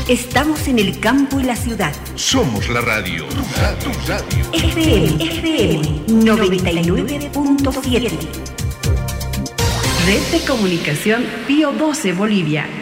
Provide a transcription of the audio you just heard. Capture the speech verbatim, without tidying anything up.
Estamos en el campo y la ciudad. Somos la radio. Tu radio. Tu radio. F M, F M noventa y nueve punto siete. Red de Comunicación Pío doce Bolivia.